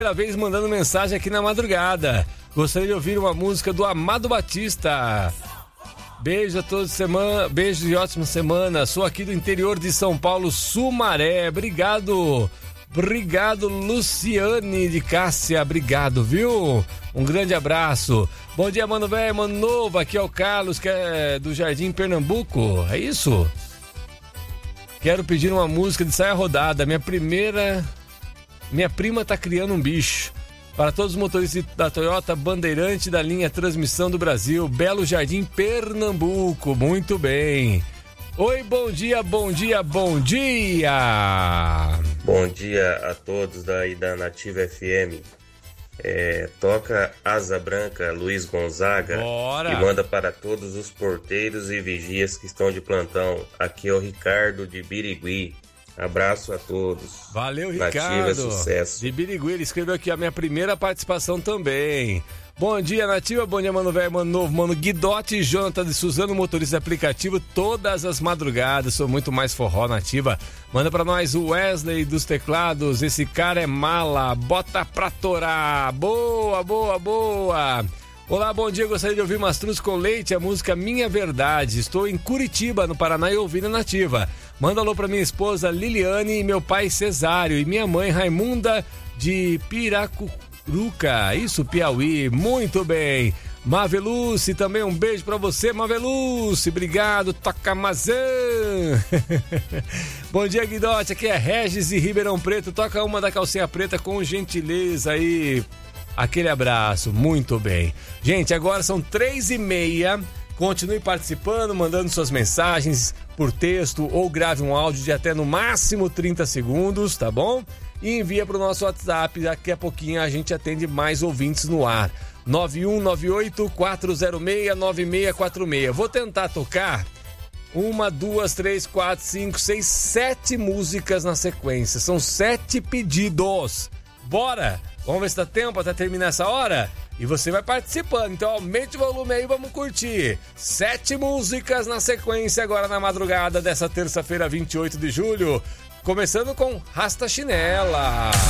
Primeira vez mandando mensagem aqui na madrugada. Gostaria de ouvir uma música do Amado Batista. Beijo a todos, beijo e ótima semana. Sou aqui do interior de São Paulo, Sumaré. Obrigado, Luciane de Cássia. Obrigado, viu? Um grande abraço. Bom dia, mano velho, mano novo. Aqui é o Carlos, que é do Jardim Pernambuco. É isso? Quero pedir uma música de Saia Rodada. Minha prima tá criando um bicho. Para todos os motoristas da Toyota Bandeirante da linha Transmissão do Brasil, Belo Jardim, Pernambuco. Muito bem. Oi, bom dia, bom dia, bom dia. Bom dia a todos da Nativa FM. Toca Asa Branca, Luiz Gonzaga. Bora. E manda para todos os porteiros e vigias que estão de plantão. Aqui é o Ricardo de Birigui. Abraço a todos. Valeu, Ricardo. Nativa é sucesso. De Birigui, ele escreveu aqui a minha primeira participação também. Bom dia, Nativa. Bom dia, mano velho, mano novo, mano Guidote e Jonathan de Suzano, motorista de aplicativo, todas as madrugadas. Sou muito mais forró, Nativa. Manda pra nós o Wesley dos teclados. Esse cara é mala. Bota pra torar. Boa, boa, boa. Olá, bom dia. Gostaria de ouvir Mastruz com Leite, a música Minha Verdade. Estou em Curitiba, no Paraná, e ouvindo a Nativa. Manda alô pra minha esposa Liliane e meu pai Cesário e minha mãe Raimunda de Piracuruca. Isso, Piauí. Muito bem. Maveluce, também um beijo pra você, Maveluce. Obrigado, toca Mazan. Bom dia, Guidote. Aqui é Regis e Ribeirão Preto. Toca uma da calcinha preta com gentileza aí. Aquele abraço, muito bem. Gente, agora são 3h30. Continue participando, mandando suas mensagens por texto ou grave um áudio de até no máximo 30 segundos, tá bom? E envia para o nosso WhatsApp, daqui a pouquinho a gente atende mais ouvintes no ar. 9198-406-9646. Vou tentar tocar 1, 2, 3, 4, 5, 6, 7 músicas na sequência. São 7 pedidos. Bora! Vamos ver se dá tempo até terminar essa hora? E você vai participando, então aumente o volume aí, vamos curtir. 7 músicas na sequência agora na madrugada dessa terça-feira, 28 de julho. Começando com Rasta Chinela.